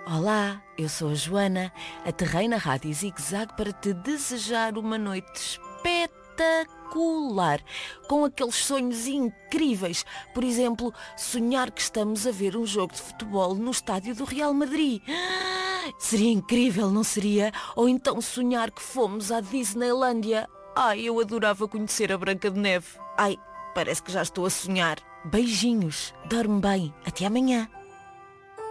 Olá, eu sou a Joana, aterrei na Rádio Zig Zag para te desejar uma noite espetacular, com aqueles sonhos incríveis. Por exemplo, sonhar que estamos a ver um jogo de futebol no estádio do Real Madrid. Seria incrível, não seria? Ou então sonhar que fomos à Disneylândia. Ai, eu adorava conhecer a Branca de Neve. Ai, parece que já estou a sonhar. Beijinhos, dorme bem, até amanhã.